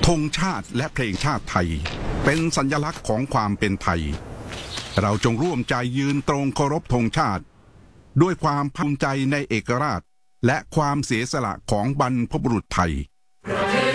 ธงชาติและเพลงชาติไทยเป็นสัญลักษณ์ของความเป็นไทยเราจงร่วมใจยืนตรงเคารพธงชาติด้วยความภูมิใจในเอกราชและความเสียสละของบรรพบุรุษไทย